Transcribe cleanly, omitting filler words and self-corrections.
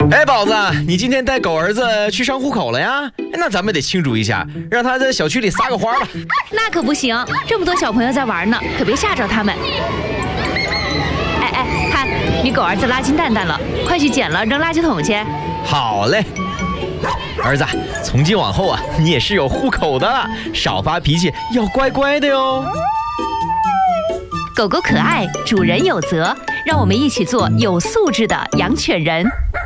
哎，宝子，你今天带狗儿子去上户口了呀？那咱们得庆祝一下，让他在小区里撒个欢吧。 那可不行，这么多小朋友在玩呢，可别吓着他们。哎，看你狗儿子拉金蛋蛋了，快去捡了扔垃圾桶去。 好嘞，儿子，从今往后啊，你也是有户口的了，少发脾气，要乖乖的哟。 狗狗可爱，主人有责，让我们一起做有素质的养犬人。